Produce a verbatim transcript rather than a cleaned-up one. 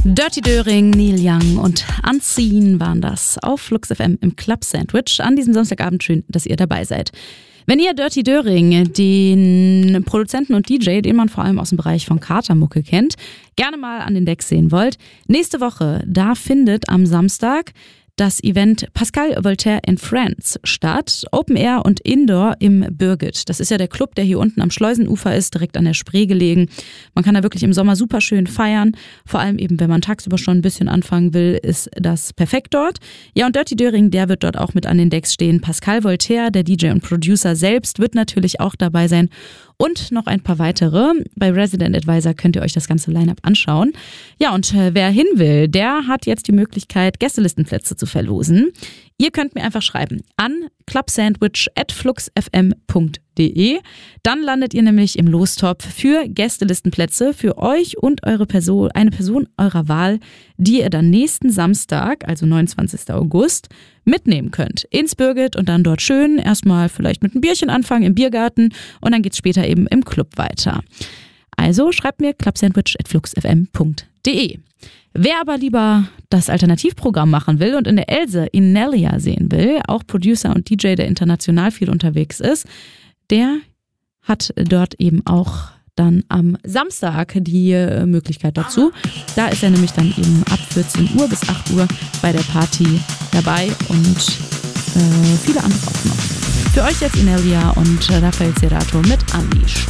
Dirty Döring, Neil Young und Unseen waren das auf Flux F M im Club Sandwich an diesem Samstagabend. Schön, dass ihr dabei seid. Wenn ihr Dirty Döring, den Produzenten und D J, den man vor allem aus dem Bereich von Katermucke kennt, gerne mal an den Decks sehen wollt, nächste Woche, da findet am Samstag das Event Pascal Voltaire and Friends statt. Open Air und Indoor im Birgit. Das ist ja der Club, der hier unten am Schleusenufer ist, direkt an der Spree gelegen. Man kann da wirklich im Sommer super schön feiern. Vor allem eben, wenn man tagsüber schon ein bisschen anfangen will, ist das perfekt dort. Ja, und Dirty Döring, der wird dort auch mit an den Decks stehen. Pascal Voltaire, der D J und Producer selbst, wird natürlich auch dabei sein. Und noch ein paar weitere. Bei Resident Advisor könnt ihr euch das ganze Line-Up anschauen. Ja, und äh, wer hin will, der hat jetzt die Möglichkeit, Gästelistenplätze zu verlosen. Ihr könnt mir einfach schreiben an clubsandwich at fluxfm punkt de. Dann landet ihr nämlich im Lostopf für Gästelistenplätze für euch und eure Person, eine Person eurer Wahl, die ihr dann nächsten Samstag, also neunundzwanzigsten August, mitnehmen könnt. Ins Birgit und dann dort schön erstmal vielleicht mit einem Bierchen anfangen im Biergarten und dann geht's später eben im Club weiter. Also schreibt mir clubsandwich at fluxfm punkt de. Wer aber lieber das Alternativprogramm machen will und in der Else Inelia sehen will, auch Producer und D J, der international viel unterwegs ist, der hat dort eben auch dann am Samstag die Möglichkeit dazu. Da ist er nämlich dann eben ab vierzehn Uhr bis acht Uhr bei der Party dabei und äh, viele andere auch noch. Für euch jetzt Inelia und Rafael Cerato mit Unleashed.